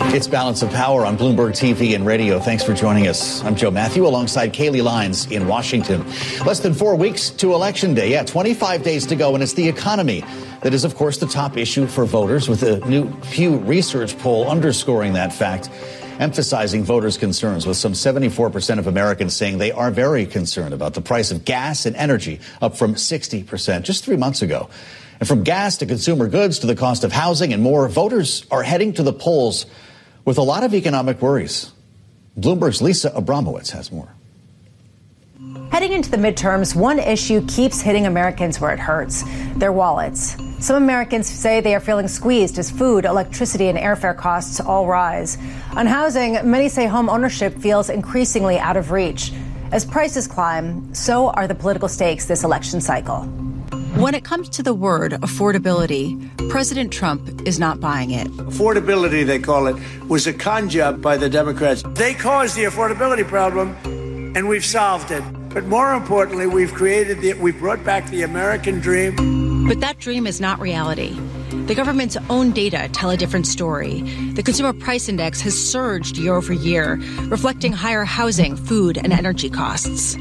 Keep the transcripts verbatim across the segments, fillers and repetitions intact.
It's Balance of Power on Bloomberg T V and radio. Thanks for joining us. I'm Joe Matthew alongside Kaylee Lyons in Washington. Less than four weeks to Election Day. Yeah, twenty-five days to go. And it's the economy that is, of course, the top issue for voters, with a new Pew Research poll underscoring that fact, emphasizing voters' concerns, with some seventy-four percent of Americans saying they are very concerned about the price of gas and energy, up from sixty percent just three months ago. And from gas to consumer goods to the cost of housing and more, voters are heading to the polls with a lot of economic worries. Bloomberg's Lisa Abramowitz has more. Heading into the midterms, one issue keeps hitting Americans where it hurts: their wallets. Some Americans say they are feeling squeezed as food, electricity, and airfare costs all rise. On housing, many say home ownership feels increasingly out of reach. As prices climb, so are the political stakes this election cycle. When it comes to the word affordability, President Trump is not buying it. Affordability, they call it, was a con job by the Democrats. They caused the affordability problem, and we've solved it. But more importantly, we've created the, we've brought back the American dream. But that dream is not reality. The government's own data tell a different story. The Consumer Price Index has surged year over year, reflecting higher housing, food, and energy costs.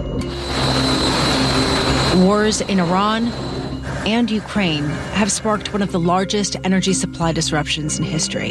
Wars in Iran and Ukraine have sparked one of the largest energy supply disruptions in history.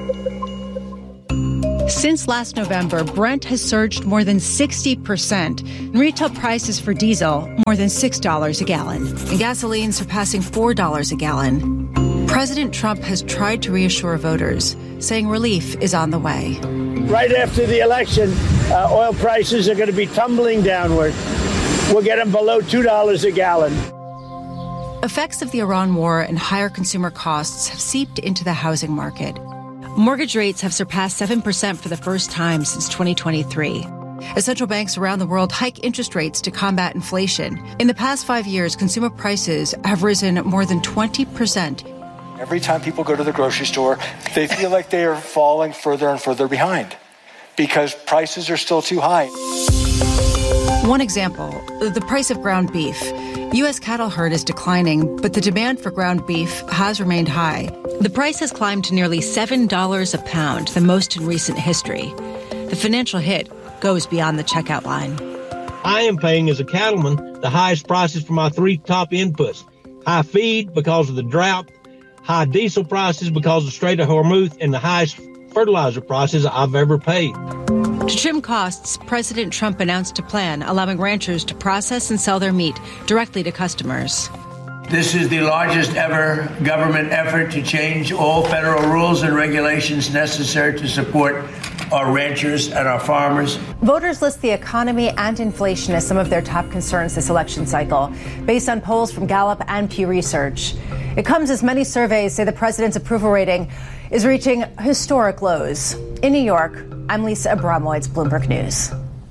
Since last November, Brent has surged more than sixty percent, and retail prices for diesel more than six dollars a gallon, and gasoline surpassing four dollars a gallon. President Trump has tried to reassure voters, saying relief is on the way. Right after the election, uh, oil prices are going to be tumbling downward. We'll get them below two dollars a gallon. Effects of the Iran war and higher consumer costs have seeped into the housing market. Mortgage rates have surpassed seven percent for the first time since twenty twenty-three. As central banks around the world hike interest rates to combat inflation, in the past five years, consumer prices have risen more than twenty percent. Every time people go to the grocery store, they feel like they are falling further and further behind because prices are still too high. One example, the price of ground beef. U S cattle herd is declining, but the demand for ground beef has remained high. The price has climbed to nearly seven dollars a pound, the most in recent history. The financial hit goes beyond the checkout line. I am paying as a cattleman the highest prices for my three top inputs: high feed because of the drought, high diesel prices because of the Strait of Hormuz, and the highest fertilizer prices I've ever paid. To trim costs, President Trump announced a plan allowing ranchers to process and sell their meat directly to customers. This is the largest ever government effort to change all federal rules and regulations necessary to support our ranchers and our farmers. Voters list the economy and inflation as some of their top concerns this election cycle, based on polls from Gallup and Pew Research. It comes as many surveys say the president's approval rating is reaching historic lows. In New York, I'm Lisa Abramowitz, Bloomberg News.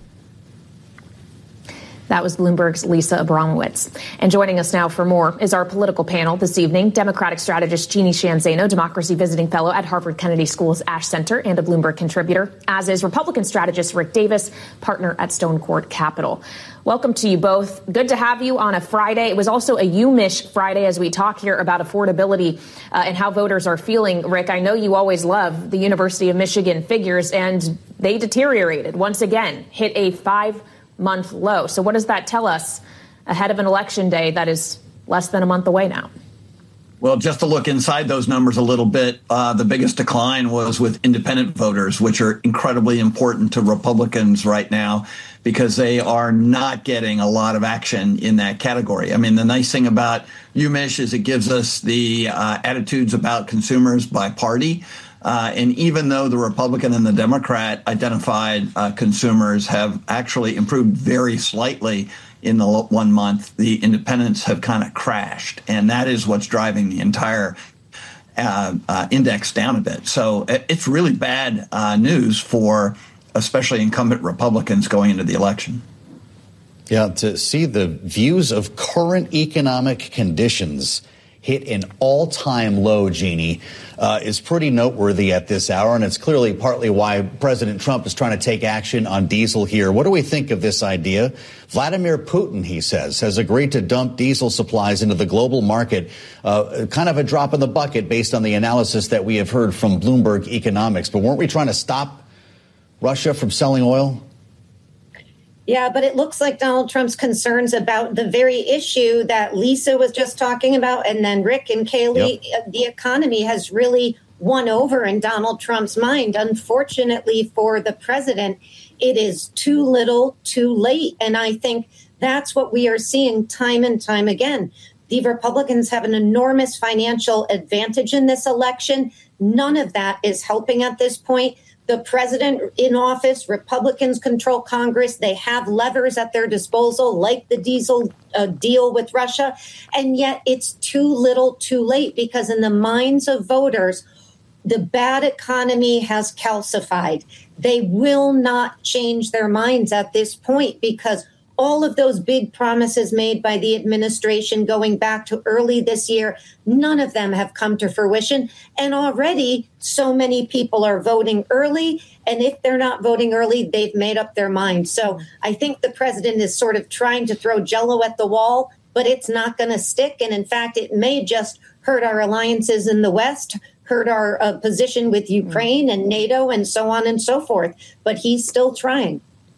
That was Bloomberg's Lisa Abramowitz. And joining us now for more is our political panel this evening: Democratic strategist Jeannie Sheehan Zaino, Democracy Visiting Fellow at Harvard Kennedy School's Ash Center and a Bloomberg contributor, as is Republican strategist Rick Davis, partner at Stone Court Capital. Welcome to you both. Good to have you on a Friday. It was also a U-mish Friday as we talk here about affordability uh, and how voters are feeling. Rick, I know you always love the University of Michigan figures, and they deteriorated once again, hit a five-month low. So what does that tell us ahead of an election day that is less than a month away now? Well, just to look inside those numbers a little bit, uh, the biggest decline was with independent voters, which are incredibly important to Republicans right now because they are not getting a lot of action in that category. I mean, the nice thing about UMich is it gives us the uh, attitudes about consumers by party. Uh, and even though the Republican and the Democrat identified uh, consumers have actually improved very slightly in the one month, the independents have kind of crashed. And that is what's driving the entire uh, uh, index down a bit. So it's really bad uh, news for especially incumbent Republicans going into the election. Yeah, to see the views of current economic conditions hit an all-time low, Jeannie, uh, is pretty noteworthy at this hour, and it's clearly partly why President Trump is trying to take action on diesel here. What do we think of this idea? Vladimir Putin, he says, has agreed to dump diesel supplies into the global market, uh, kind of a drop in the bucket based on the analysis that we have heard from Bloomberg Economics. But weren't we trying to stop Russia from selling oil? Yeah, but it looks like Donald Trump's concerns about the very issue that Lisa was just talking about, and then Rick and Kaylee, yep. the economy has really won over in Donald Trump's mind. Unfortunately for the president, it is too little, too late. And I think that's what we are seeing time and time again. The Republicans have an enormous financial advantage in this election. None of that is helping at this point. The president in office, Republicans control Congress. They have levers at their disposal, like the diesel uh, deal with Russia. And yet it's too little, too late, because in the minds of voters, the bad economy has calcified. They will not change their minds at this point, because all of those big promises made by the administration going back to early this year, none of them have come to fruition. And already so many people are voting early. And if they're not voting early, they've made up their mind. So I think the president is sort of trying to throw jello at the wall, but it's not going to stick. And in fact, it may just hurt our alliances in the West, hurt our uh, position with Ukraine and NATO and so on and so forth. But he's still trying.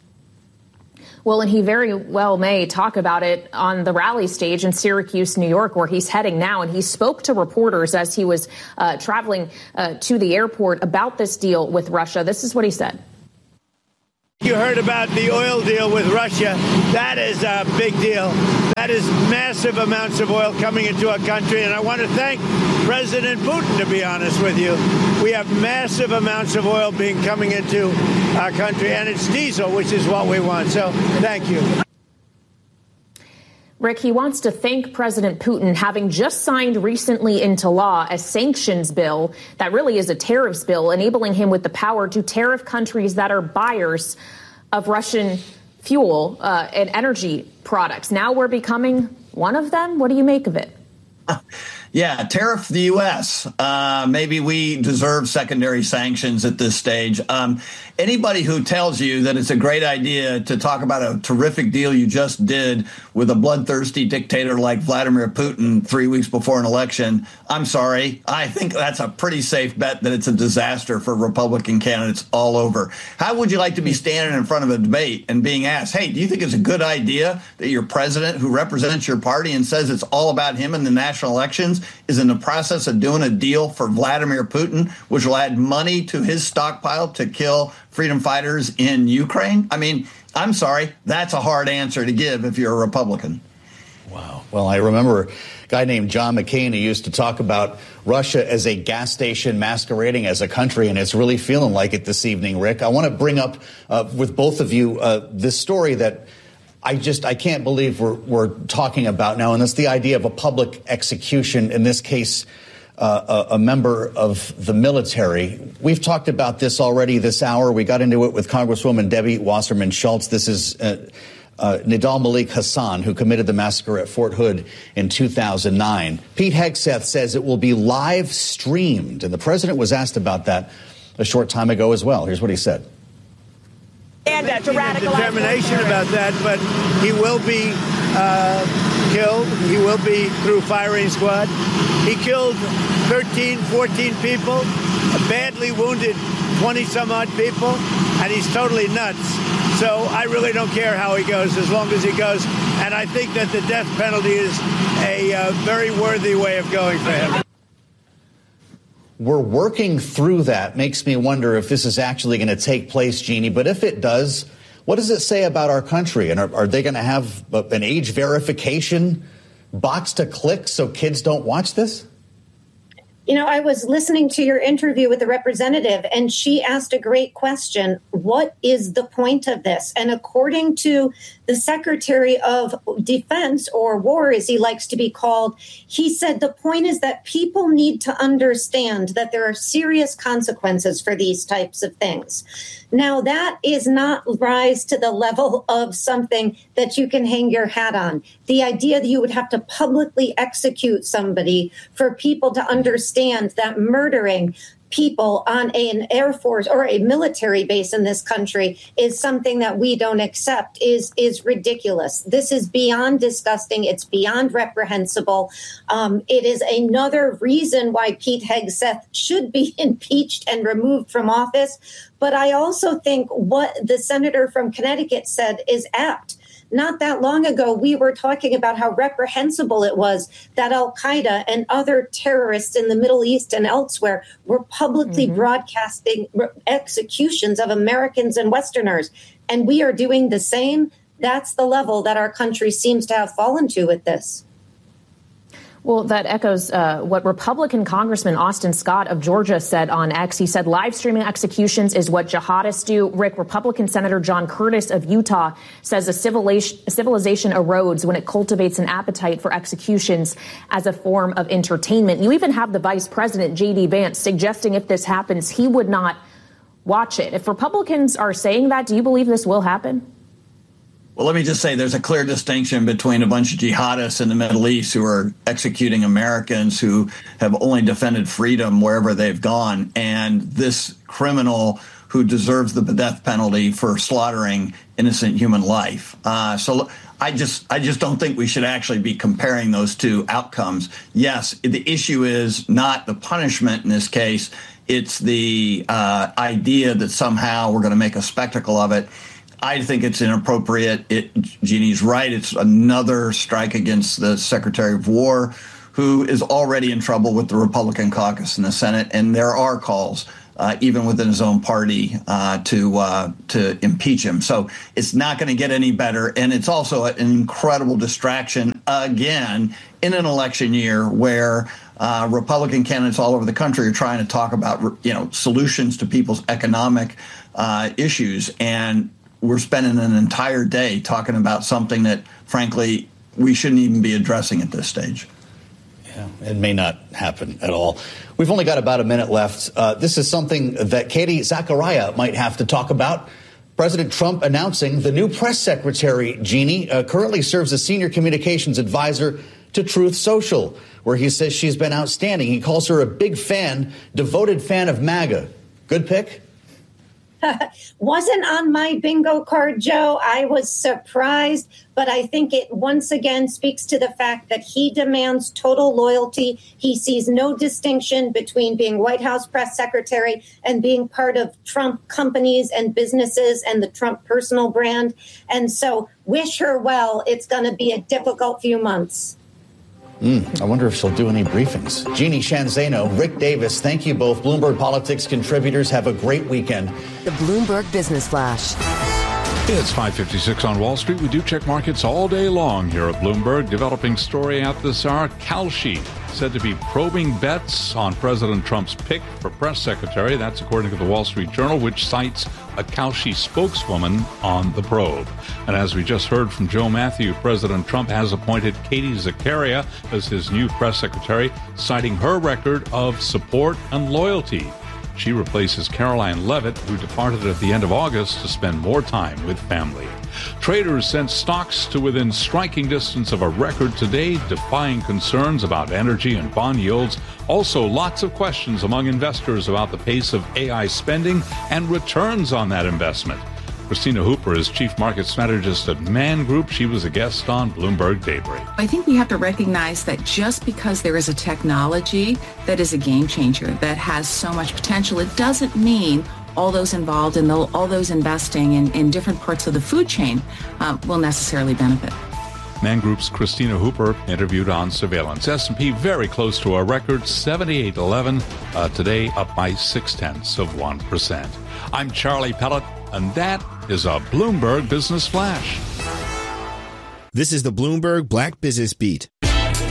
Well, and he very well may talk about it on the rally stage in Syracuse, New York, where he's heading now. And he spoke to reporters as he was uh, traveling uh, to the airport about this deal with Russia. This is what he said. You heard about the oil deal with Russia. That is a big deal. That is massive amounts of oil coming into our country. And I want to thank President Putin, to be honest with you. We have massive amounts of oil being coming into our country, and it's diesel, which is what we want. So thank you. Rick, he wants to thank President Putin, having just signed recently into law a sanctions bill that really is a tariffs bill, enabling him with the power to tariff countries that are buyers of Russian fuel uh, and energy products. Now we're becoming one of them. What do you make of it? Yeah, tariff the U S. Uh, maybe we deserve secondary sanctions at this stage. Um, anybody who tells you that it's a great idea to talk about a terrific deal you just did with a bloodthirsty dictator like Vladimir Putin three weeks before an election, I'm sorry. I think that's a pretty safe bet that it's a disaster for Republican candidates all over. How would you like to be standing in front of a debate and being asked, hey, do you think it's a good idea that your president who represents your party and says it's all about him in the national elections is in the process of doing a deal for Vladimir Putin, which will add money to his stockpile to kill freedom fighters in Ukraine? I mean, I'm sorry. That's a hard answer to give if you're a Republican. Wow. Well, I remember a guy named John McCain who used to talk about Russia as a gas station masquerading as a country, and it's really feeling like it this evening, Rick. I want to bring up uh, with both of you uh, this story that I just I can't believe we're, we're talking about now, and that's the idea of a public execution, in this case, uh, a, a member of the military. We've talked about this already this hour. We got into it with Congresswoman Debbie Wasserman Schultz. This is uh, uh, Nidal Malik Hassan, who committed the massacre at Fort Hood in two thousand nine. Pete Hegseth says it will be live streamed, and the president was asked about that a short time ago as well. Here's what he said. And uh, to radicalize determination about that, but he will be uh, killed. He will be through firing squad. He killed thirteen, fourteen people, badly wounded twenty some odd people, and he's totally nuts. So I really don't care how he goes as long as he goes. And I think that the death penalty is a uh, very worthy way of going for him. We're working through that. Makes me wonder if this is actually going to take place, Jeannie. But if it does, what does it say about our country? And are, are they going to have an age verification box to click so kids don't watch this? You know, I was listening to your interview with the representative, and she asked a great question. What is the point of this? And according to the Secretary of Defense, or War as he likes to be called, he said the point is that people need to understand that there are serious consequences for these types of things. Now, that is not rise to the level of something that you can hang your hat on. The idea that you would have to publicly execute somebody for people to understand that murdering people on a, an Air Force or a military base in this country is something that we don't accept is, is ridiculous. This is beyond disgusting. It's beyond reprehensible. Um, it is another reason why Pete Hegseth should be impeached and removed from office. But I also think what the senator from Connecticut said is apt. Not that long ago, we were talking about how reprehensible it was that al-Qaeda and other terrorists in the Middle East and elsewhere were publicly mm-hmm. broadcasting executions of Americans and Westerners. And we are doing the same. That's the level that our country seems to have fallen to with this. Well, that echoes uh, what Republican Congressman Austin Scott of Georgia said on X. He said live streaming executions is what jihadists do. Rick, Republican Senator John Curtis of Utah says a civilization, civilization erodes when it cultivates an appetite for executions as a form of entertainment. You even have the vice president, J D Vance, suggesting if this happens, he would not watch it. If Republicans are saying that, do you believe this will happen? Well, let me just say there's a clear distinction between a bunch of jihadists in the Middle East who are executing Americans who have only defended freedom wherever they've gone, and this criminal who deserves the death penalty for slaughtering innocent human life. Uh, so I just I just don't think we should actually be comparing those two outcomes. Yes, the issue is not the punishment in this case. It's the uh, idea that somehow we're going to make a spectacle of it. I think it's inappropriate. It, Jeannie's right. It's another strike against the Secretary of War, who is already in trouble with the Republican caucus in the Senate. And there are calls, uh, even within his own party, uh, to uh, to impeach him. So it's not going to get any better. And it's also an incredible distraction, again, in an election year where uh, Republican candidates all over the country are trying to talk about, you know, solutions to people's economic uh, issues. And we're spending an entire day talking about something that, frankly, we shouldn't even be addressing at this stage. Yeah, it may not happen at all. We've only got about a minute left. Uh, this is something that Katie Zachariah might have to talk about. President Trump announcing the new press secretary, Jeannie, uh, currently serves as senior communications advisor to Truth Social, where he says she's been outstanding. He calls her a big fan, devoted fan of MAGA. Good pick? Wasn't on my bingo card, Joe. I was surprised, but I think it once again speaks to the fact that he demands total loyalty. He sees no distinction between being White House press secretary and being part of Trump companies and businesses and the Trump personal brand. And so wish her well. It's going to be a difficult few months. Mm, I wonder if she'll do any briefings. Jeannie Sheehan Zaino, Rick Davis, thank you both. Bloomberg Politics contributors, have a great weekend. The Bloomberg Business Flash. It's five fifty-six on Wall Street. We do check markets all day long here at Bloomberg. Developing story out this hour. Kalshi said to be probing bets on President Trump's pick for press secretary. That's according to the Wall Street Journal, which cites a Kalshi spokeswoman on the probe. And as we just heard from Joe Matthew, President Trump has appointed Katie Zachariah as his new press secretary, citing her record of support and loyalty. She replaces Caroline Levitt, who departed at the end of August to spend more time with family. Traders sent stocks to within striking distance of a record today, defying concerns about energy and bond yields. Also, lots of questions among investors about the pace of A I spending and returns on that investment. Christina Hooper is Chief Market Strategist at Man Group. She was a guest on Bloomberg Daybreak. I think we have to recognize that just because there is a technology that is a game changer, that has so much potential, it doesn't mean all those involved and all those investing in, in different parts of the food chain uh, will necessarily benefit. Man Group's Christina Hooper interviewed on surveillance. S and P very close to a record, seventy-eight eleven, uh, today up by six-tenths of one percent. I'm Charlie Pellet, and that is a Bloomberg Business Flash. This is the Bloomberg Black Business Beat.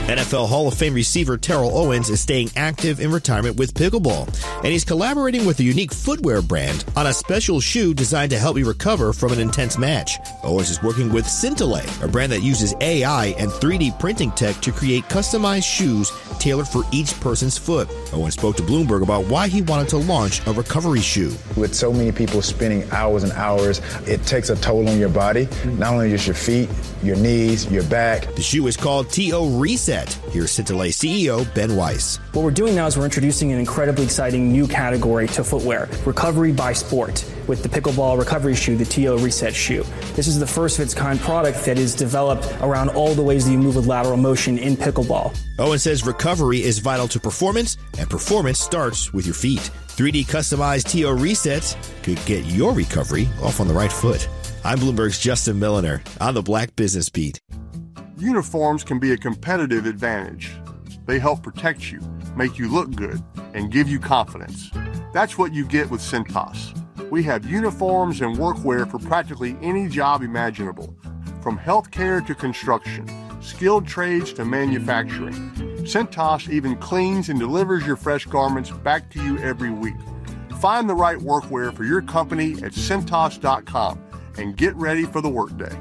N F L Hall of Fame receiver Terrell Owens is staying active in retirement with pickleball, and he's collaborating with a unique footwear brand on a special shoe designed to help you recover from an intense match. Owens is working with Scintillate, a brand that uses A I and three D printing tech to create customized shoes tailored for each person's foot. Owens spoke to Bloomberg about why he wanted to launch a recovery shoe. With so many people spending hours and hours, it takes a toll on your body, not only just your feet, your knees, your back. The shoe is called T O Reset. Here's Scintillate C E O Ben Weiss. What we're doing now is we're introducing an incredibly exciting new category to footwear, recovery by sport, with the pickleball recovery shoe, the T O Reset shoe. This is the first of its kind product that is developed around all the ways that you move with lateral motion in pickleball. Owen says recovery is vital to performance, and performance starts with your feet. three D customized T O Resets could get your recovery off on the right foot. I'm Bloomberg's Justin Milliner on the Black Business Beat. Uniforms can be a competitive advantage. They help protect you, make you look good, and give you confidence. That's what you get with Cintas. We have uniforms and workwear for practically any job imaginable, from healthcare to construction, skilled trades to manufacturing. Cintas even cleans and delivers your fresh garments back to you every week. Find the right workwear for your company at Cintas dot com and get ready for the workday.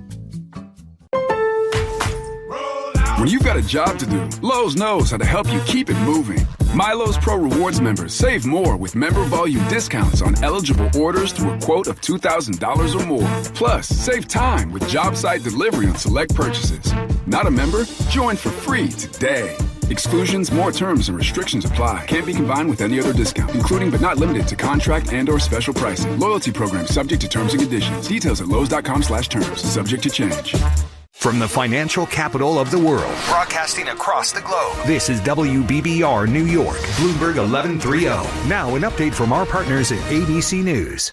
When you've got a job to do, Lowe's knows how to help you keep it moving. MyLowe's Pro Rewards members save more with member volume discounts on eligible orders through a quote of two thousand dollars or more. Plus, save time with job site delivery on select purchases. Not a member? Join for free today. Exclusions, more terms, and restrictions apply. Can't be combined with any other discount, including but not limited to contract and or special pricing. Loyalty program subject to terms and conditions. Details at Lowe's dot com slash terms. Subject to change. From the financial capital of the world, broadcasting across the globe, this is W B B R New York, Bloomberg eleven thirty. Now an update from our partners at A B C News.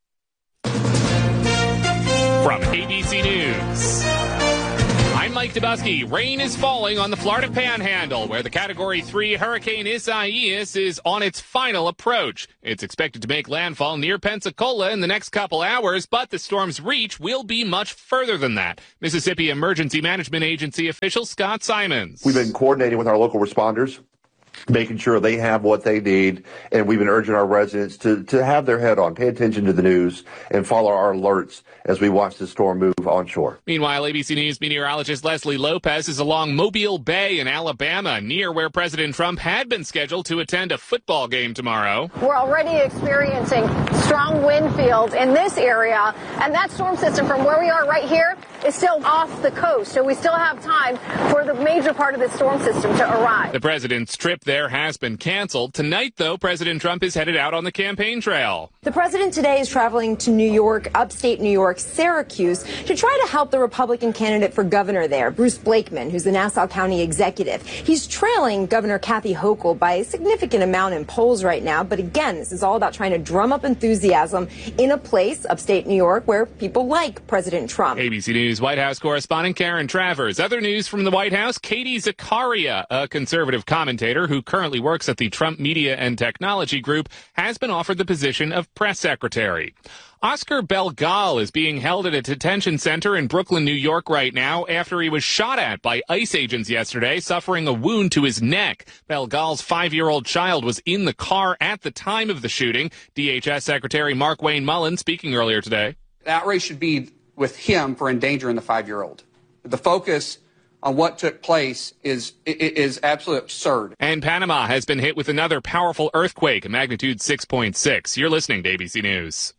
From A B C News, I'm Mike Dubusky. Rain is falling on the Florida Panhandle, where the Category three Hurricane Isaias is on its final approach. It's expected to make landfall near Pensacola in the next couple hours, but the storm's reach will be much further than that. Mississippi Emergency Management Agency official Scott Simons. We've been coordinating with our local responders, making sure they have what they need, and we've been urging our residents to, to have their head on, pay attention to the news, and follow our alerts as we watch the storm move onshore. Meanwhile, A B C News meteorologist Leslie Lopez is along Mobile Bay in Alabama, near where President Trump had been scheduled to attend a football game tomorrow. We're already experiencing strong wind fields in this area, and that storm system from where we are right here is still off the coast, so we still have time for the major part of the storm system to arrive. The president's trip there has been canceled. Tonight, though, President Trump is headed out on the campaign trail. The president today is traveling to New York, upstate New York, Syracuse, to try to help the Republican candidate for governor there, Bruce Blakeman, who's the Nassau County executive. He's trailing Governor Kathy Hochul by a significant amount in polls right now. But again, this is all about trying to drum up enthusiasm in a place, upstate New York, where people like President Trump. A B C News White House correspondent Karen Travers. Other news from the White House, Katie Zakaria, a conservative commentator who currently works at the Trump Media and Technology Group, has been offered the position of press secretary. Oscar Belgal is being held at a detention center in Brooklyn, New York right now after he was shot at by ICE agents yesterday, suffering a wound to his neck. Belgal's five-year-old child was in the car at the time of the shooting. D H S Secretary Markwayne Mullin speaking earlier today. The outrage should be with him for endangering the five-year-old. The focus on what took place is is absolutely absurd. And Panama has been hit with another powerful earthquake, magnitude six point six. You're listening to A B C News.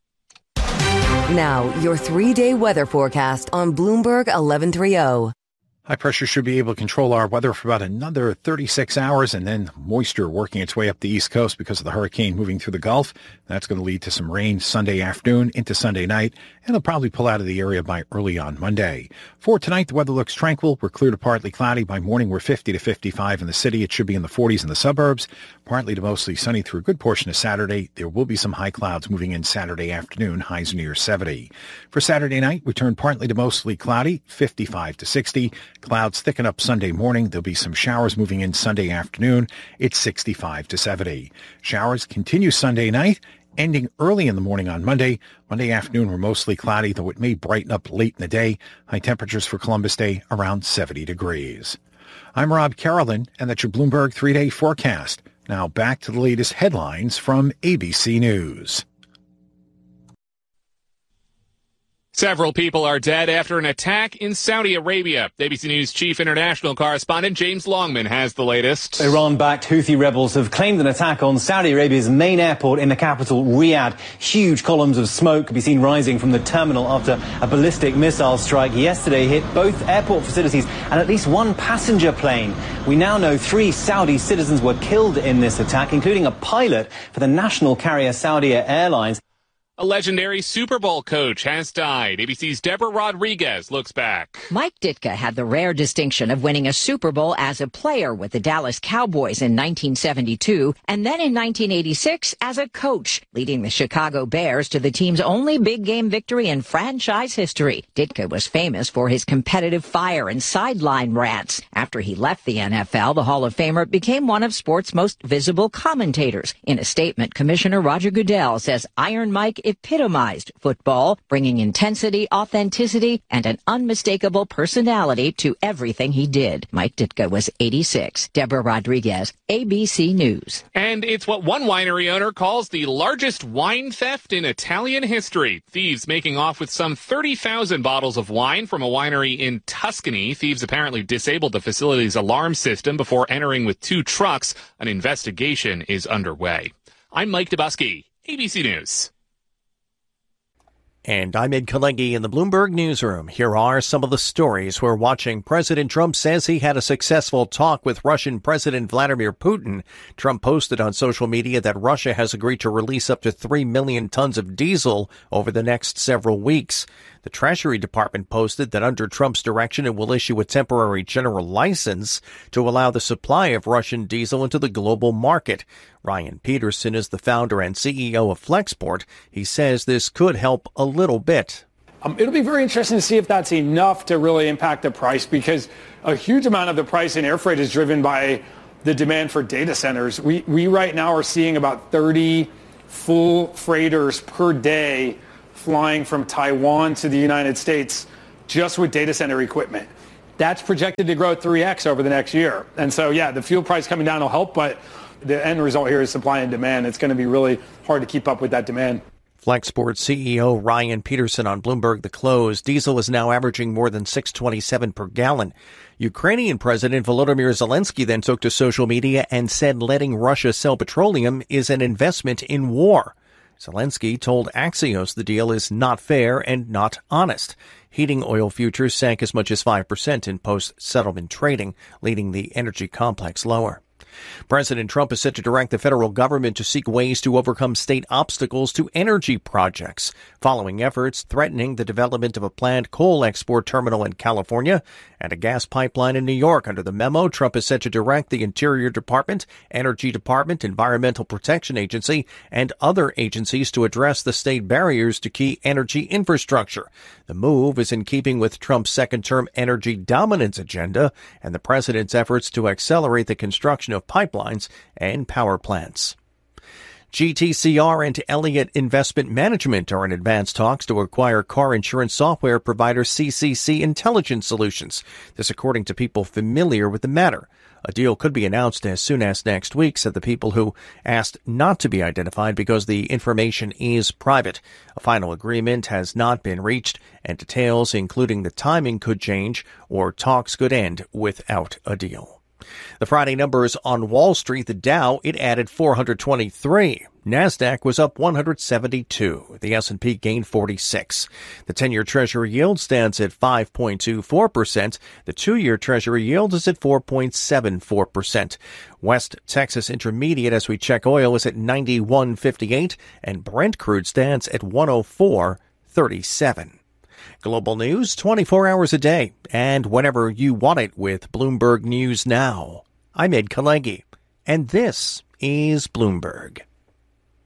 Now, your three-day weather forecast on Bloomberg eleven thirty. High pressure should be able to control our weather for about another thirty-six hours, and then moisture working its way up the East Coast because of the hurricane moving through the Gulf. That's going to lead to some rain Sunday afternoon into Sunday night, and it'll probably pull out of the area by early on Monday. For tonight, the weather looks tranquil. We're clear to partly cloudy. By morning, we're fifty to fifty-five in the city. It should be in the forties in the suburbs. Partly to mostly sunny through a good portion of Saturday. There will be some high clouds moving in Saturday afternoon, highs near seventy. For Saturday night, we turn partly to mostly cloudy, fifty-five to sixty. Clouds thicken up Sunday morning. There'll be some showers moving in Sunday afternoon. It's sixty-five to seventy. Showers continue Sunday night, ending early in the morning on Monday. Monday afternoon, we're mostly cloudy, though it may brighten up late in the day. High temperatures for Columbus Day around seventy degrees. I'm Rob Carolyn, and that's your Bloomberg three-day forecast. Now back to the latest headlines from A B C News. Several people are dead after an attack in Saudi Arabia. A B C News chief international correspondent James Longman has the latest. Iran-backed Houthi rebels have claimed an attack on Saudi Arabia's main airport in the capital, Riyadh. Huge columns of smoke could be seen rising from the terminal after a ballistic missile strike yesterday hit both airport facilities and at least one passenger plane. We now know three Saudi citizens were killed in this attack, including a pilot for the national carrier Saudia Airlines. A legendary Super Bowl coach has died. A B C's Deborah Rodriguez looks back. Mike Ditka had the rare distinction of winning a Super Bowl as a player with the Dallas Cowboys in nineteen seventy-two and then in nineteen eighty-six as a coach, leading the Chicago Bears to the team's only big game victory in franchise history. Ditka was famous for his competitive fire and sideline rants. After he left the N F L, the Hall of Famer became one of sports' most visible commentators. In a statement, Commissioner Roger Goodell says Iron Mike epitomized football, bringing intensity, authenticity, and an unmistakable personality to everything he did. Mike Ditka was eighty-six. Deborah Rodriguez, A B C News. And it's what one winery owner calls the largest wine theft in Italian history. Thieves making off with some thirty thousand bottles of wine from a winery in Tuscany. Thieves apparently disabled the facility's alarm system before entering with two trucks. An investigation is underway. I'm Mike Dubusky, A B C News. And I'm Ed Kalegi in the Bloomberg Newsroom. Here are some of the stories we're watching. President Trump says he had a successful talk with Russian President Vladimir Putin. Trump posted on social media that Russia has agreed to release up to three million tons of diesel over the next several weeks. The Treasury Department posted that under Trump's direction, it will issue a temporary general license to allow the supply of Russian diesel into the global market. Ryan Peterson is the founder and C E O of Flexport. He says this could help a little bit. Um, it'll be very interesting to see if that's enough to really impact the price, because a huge amount of the price in air freight is driven by the demand for data centers. We, we right now are seeing about thirty full freighters per day flying from Taiwan to the United States just with data center equipment. That's projected to grow three X over the next year. And so, yeah, the fuel price coming down will help, but the end result here is supply and demand. It's going to be really hard to keep up with that demand. Flexport C E O Ryan Peterson on Bloomberg The Close. Diesel is now averaging more than six twenty-seven per gallon. Ukrainian President Volodymyr Zelensky then took to social media and said letting Russia sell petroleum is an investment in war. Zelensky told Axios the deal is not fair and not honest. Heating oil futures sank as much as five percent in post-settlement trading, leading the energy complex lower. President Trump is set to direct the federal government to seek ways to overcome state obstacles to energy projects, following efforts threatening the development of a planned coal export terminal in California and a gas pipeline in New York. Under the memo, Trump is set to direct the Interior Department, Energy Department, Environmental Protection Agency, and other agencies to address the state barriers to key energy infrastructure. The move is in keeping with Trump's second-term energy dominance agenda and the president's efforts to accelerate the construction of pipelines and power plants. G T C R and Elliott Investment Management are in advanced talks to acquire car insurance software provider C C C Intelligence Solutions. This according to people familiar with the matter. A deal could be announced as soon as next week, said the people who asked not to be identified because the information is private. A final agreement has not been reached, and details, including the timing, could change, or talks could end without a deal. The Friday numbers on Wall Street, the Dow, it added four hundred twenty-three. NASDAQ was up one hundred seventy-two. The S and P gained forty-six. The ten-year Treasury yield stands at five point two four percent. The two-year Treasury yield is at four point seven four percent. West Texas Intermediate, as we check oil, is at ninety-one fifty-eight, and Brent crude stands at one oh four thirty-seven. Global news twenty-four hours a day and whenever you want it with Bloomberg News Now. I'm Ed Kalegi, and this is Bloomberg.